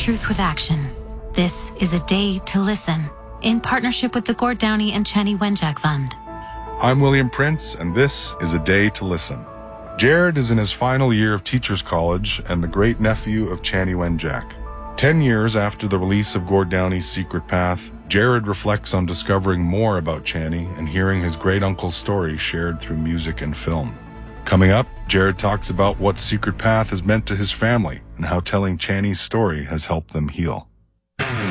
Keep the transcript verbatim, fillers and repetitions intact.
truth with action. This is A Day to Listen, in partnership with the Gord Downie and Chanie Wenjack Fund. I'm William Prince, and this is A Day to Listen. Jared is in his final year of Teachers College and the great-nephew of Chanie Wenjack. Ten years after the release of Gord Downie's Secret Path, Jared reflects on discovering more about Chanie and hearing his great-uncle's story shared through music and film. Coming up, Jared talks about what Secret Path has meant to his family and how telling Chanie's story has helped them heal.